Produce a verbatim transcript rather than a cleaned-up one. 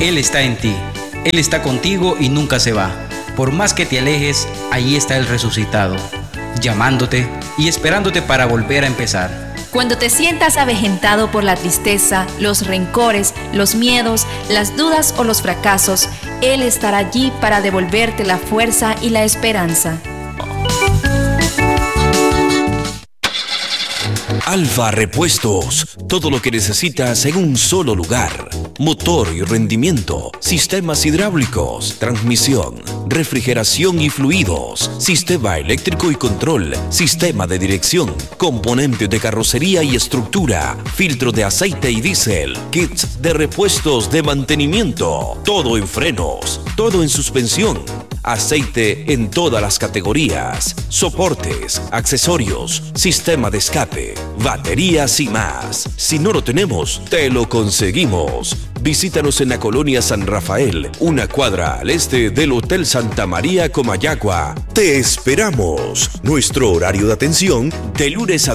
Él está en ti, Él está contigo y nunca se va. Por más que te alejes, ahí está el resucitado, llamándote y esperándote para volver a empezar. Cuando te sientas avejentado por la tristeza, los rencores, los miedos, las dudas o los fracasos, Él estará allí para devolverte la fuerza y la esperanza. Alfa Repuestos, todo lo que necesitas en un solo lugar. Motor y rendimiento, sistemas hidráulicos, transmisión, refrigeración y fluidos, sistema eléctrico y control, sistema de dirección, componentes de carrocería y estructura, filtro de aceite y diésel, kits de repuestos de mantenimiento, todo en frenos, todo en suspensión, aceite en todas las categorías, soportes, accesorios, sistema de escape, baterías y más. Si no lo tenemos, te lo conseguimos. Visítanos en la colonia San Rafael, una cuadra al este del Hotel Santa María Comayagua. Te esperamos. Nuestro horario de atención de lunes a